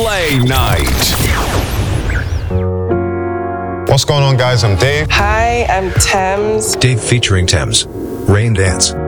Play Night. What's going on, guys? I'm Dave. Hi, I'm Thames. Dave featuring Thames. Rain Dance.